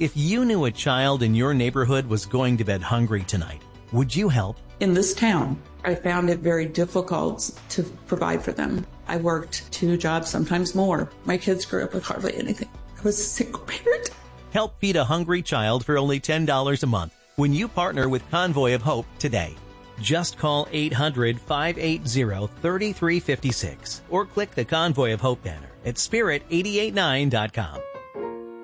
If you knew a child in your neighborhood was going to bed hungry tonight, would you help? In this town, I found it very difficult to provide for them. I worked 2 jobs, sometimes more. My kids grew up with hardly anything. I was a single parent. Help feed a hungry child for only $10 a month when you partner with Convoy of Hope today. Just call 800-580-3356 or click the Convoy of Hope banner at spirit889.com.